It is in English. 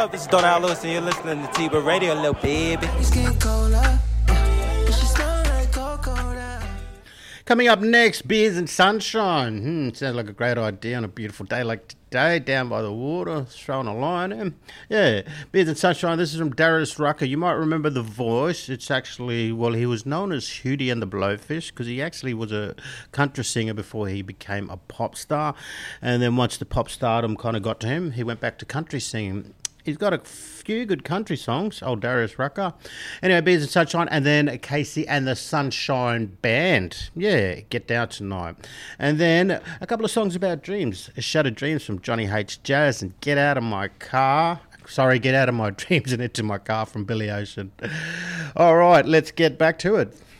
This is Don Al Lewis, and you're listening to T-Bird Radio, little baby. Coming up next, Beers and Sunshine. Sounds like a great idea on a beautiful day like today, down by the water, throwing a line in. Yeah, Beers and Sunshine. This is from Darius Rucker. You might remember the voice. It's actually, well, he was known as Hootie and the Blowfish because he actually was a country singer before he became a pop star. And then once the pop stardom kind of got to him, he went back to country singing. He's got a few good country songs, old Darius Rucker. Anyway, Beers and Sunshine, and then Casey and the Sunshine Band. Yeah, Get Down Tonight. And then a couple of songs about dreams. Shattered Dreams from Johnny H. Jazz and Get Out of My Car. Get Out of My Dreams and Into My Car from Billy Ocean. All right, let's get back to it.